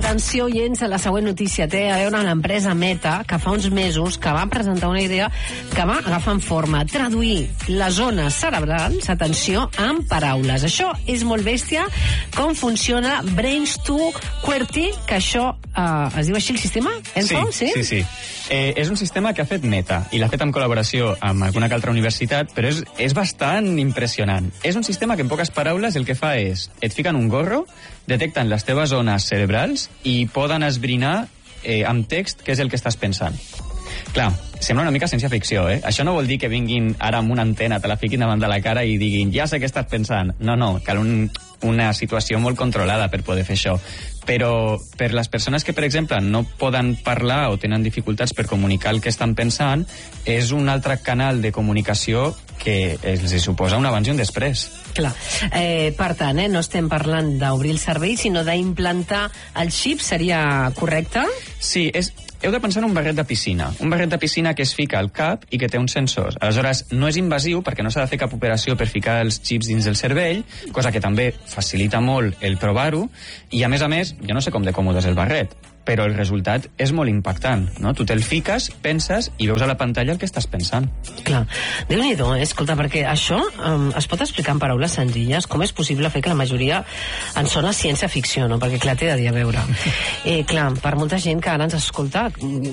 atenció, oients, a la següent notícia. Té a veure amb l'empresa Meta, que fa uns mesos que va presentar una idea que va agafant forma. Traduir les zones cerebrals, atenció, en paraules. Això és molt bèstia. Com funciona Brains to QWERTY, que això es diu així el sistema? Sí. És un sistema que ha fet Meta i l'ha fet en col·laboració amb alguna altra universitat, però és bastant impressionant. És un sistema que en poques paraules el que fa és et fiquen un gorro, detecten les teves zones cerebrals i poden esbrinar amb text què és el que estàs pensant. Clar, sembla una mica ciència-ficció, eh? Això no vol dir que vinguin ara amb una antena, te la fiquin davant de la cara i diguin ja sé què estàs pensant. No, cal una situació molt controlada per poder fer això. Però per les persones que, per exemple, no poden parlar o tenen dificultats per comunicar el que estan pensant, és un altre canal de comunicació que els suposa un abans i un després. Clar. Per tant, no estem parlant d'obrir el cervell, sinó d'implantar el xip, seria correcte? Sí, heu de pensar en un barret de piscina. Un barret de piscina que es fica al cap i que té uns sensors. Aleshores, no és invasiu perquè no s'ha de fer cap operació per ficar els xips dins del cervell, cosa que també facilita molt el provar-ho, i a més, jo no sé com de còmode és el barret, però el resultat és molt impactant, no? Tu te'l fiques, penses i veus a la pantalla el que estàs pensant. Clar. Déu-n'hi-do, escolta, perquè això es pot explicar en paraules senzilles. Com és possible fer que la majoria en sona ciència-ficció, no? Perquè, clar, té de dir a veure. Clar, per molta gent que ara ens escolta,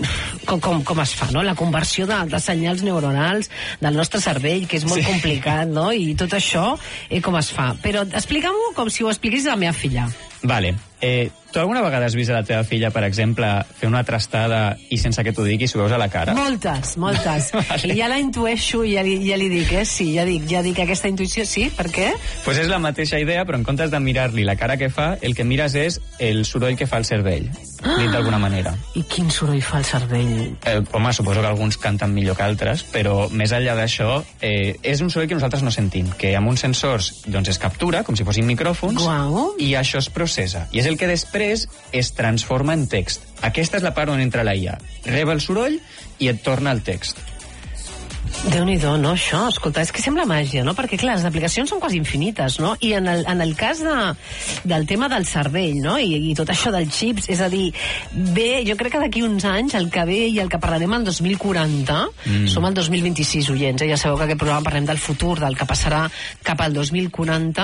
com es fa, no? La conversió de senyals neuronals del nostre cervell, que és molt complicat, no? I tot això, com es fa? Però explica-m'ho com si ho expliqués a la meva filla. Vale. Tu alguna vegada has vist a la teva filla, per exemple, fer una trastada i sense que t'ho diguis ho veus a la cara? Moltes. Vale. I ja la intueixo i ja li dic, sí, ja dic aquesta intuïció, sí, per què? Pues és la mateixa idea, però en comptes de mirar-li la cara que fa, el que mires és el soroll que fa el cervell, dit d'alguna manera. I quin soroll fa el cervell? Home, suposo que alguns canten millor que altres, però més enllà d'això, és un soroll que nosaltres no sentim, que amb uns sensors doncs, es captura, com si fossin micròfons, i això es processa. I és el que després es transforma en text. Aquesta és la part on entra la IA. Reba el soroll i et torna el text. Déu-n'hi-do, no, això? Escolta, és que sembla màgia, no? Perquè, clar, les aplicacions són quasi infinites, no? I en el cas del tema del cervell, no? I tot això dels xips, és a dir, bé, jo crec que d'aquí uns anys, el que ve i el que parlarem el 2040, som al 2026, oients, ja sabeu que aquest programa parlem del futur, del que passarà cap al 2040,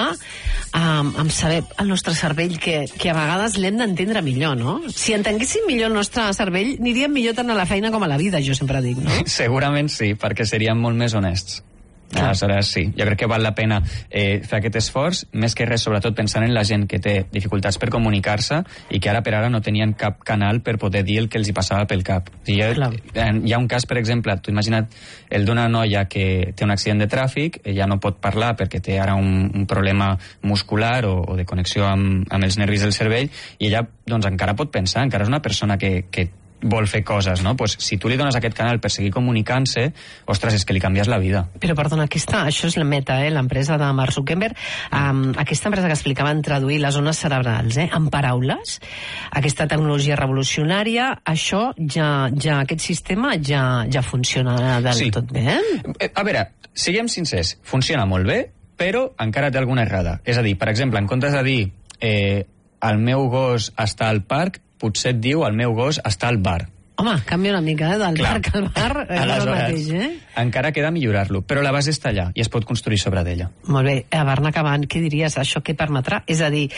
amb saber el nostre cervell, que a vegades l'hem d'entendre millor, no? Si entenguéssim millor el nostre cervell, aniríem millor tant a la feina com a la vida, jo sempre dic, no? Segurament sí, perquè seríem molt més honests. Aleshores, sí, jo crec que val la pena fer aquest esforç, més que res, sobretot pensant en la gent que té dificultats per comunicar-se i que ara per ara no tenien cap canal per poder dir el que els hi passava pel cap. Hi ha un cas, per exemple, tu imagina't el d'una noia que té un accident de tràfic, ella no pot parlar perquè té ara un problema muscular o de connexió amb els nervis del cervell, i ella doncs encara pot pensar, encara és una persona que vol fer coses, no? Pues, si tu li dones aquest canal per seguir comunicant-se, ostres, és que li canvies la vida. Però, perdona, això és la Meta, l'empresa de Mark Zuckerberg, aquesta empresa que explicava en traduir les zones cerebrals, en paraules, aquesta tecnologia revolucionària, això aquest sistema ja funciona del tot bé? A veure, siguem sincers, funciona molt bé, però encara té alguna errada. És a dir, per exemple, en comptes de dir el meu gos està al parc, potser et diu el meu gos està al bar. Home, canvia una mica, del parc al bar, és el mateix, encara queda millorar-lo, però la base està allà i es pot construir sobre d'ella. Molt bé, per anar acabant, què diries? Això què permetrà? És a dir,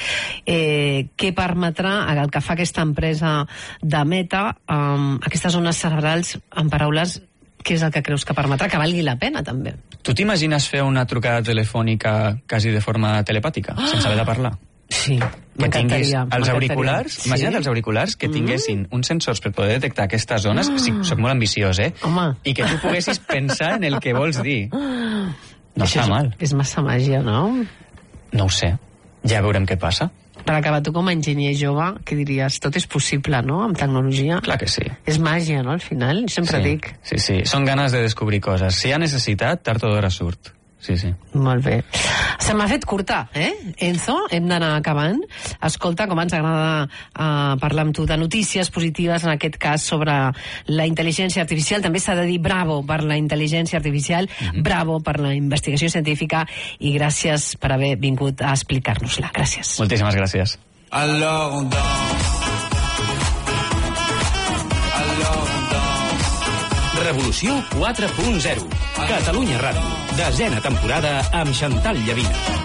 què permetrà el que fa aquesta empresa de Meta, aquestes zones cerebrals, en paraules, què és el que creus que permetrà? Que valgui la pena, també. Tu t'imagines fer una trucada telefònica quasi de forma telepàtica, sense haver de parlar? Sí, que tinguis els auriculars, imagina't els auriculars que tinguessin uns sensors per poder detectar aquestes zones. Sí, soc molt ambiciós, Home. I que tu poguessis pensar en el que vols dir. No està mal. És massa màgia, no? No ho sé, ja veurem què passa. Per acabar, tu com a enginyer jove, què diries? Tot és possible, no?, amb tecnologia. Clar que sí. És màgia, no?, al final, sempre dic. Sí, són ganes de descobrir coses. Si hi ha necessitat, tard o d'hora surt. Sí. Molt bé. Se m'ha fet curta, Enzo? Hem d'anar acabant. Escolta, com ens agrada parlar amb tu de notícies positives, en aquest cas sobre la intel·ligència artificial. També s'ha de dir bravo per la intel·ligència artificial, bravo per la investigació científica, i gràcies per haver vingut a explicar-nos-la. Gràcies. Moltíssimes gràcies. Alors on danse. Revolució 4.0. Catalunya Ràdio. 10ª temporada amb Xantal Llavina.